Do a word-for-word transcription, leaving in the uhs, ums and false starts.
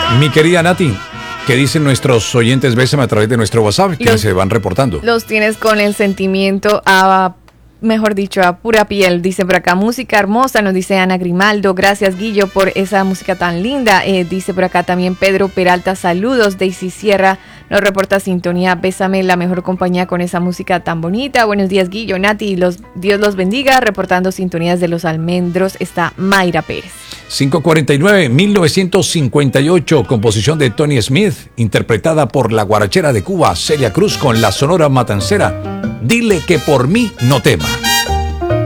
Mi querida Nati, ¿qué dicen nuestros oyentes? Bésame a través de nuestro WhatsApp, que los, se van reportando. Los tienes con el sentimiento a... mejor dicho, a pura piel. Dice por acá, música hermosa, nos dice Ana Grimaldo. Gracias, Guillo, por esa música tan linda. Eh, dice por acá también Pedro Peralta, saludos. Daisy Sierra nos reporta sintonía. Bésame, la mejor compañía con esa música tan bonita. Buenos días, Guillo, Nati, los, Dios los bendiga. Reportando sintonías de Los Almendros está Mayra Pérez. cinco cuarenta y nueve, mil novecientos cincuenta y ocho, composición de Tony Smith, interpretada por la guarachera de Cuba, Celia Cruz, con la Sonora Matancera. Dile que por mí no tema.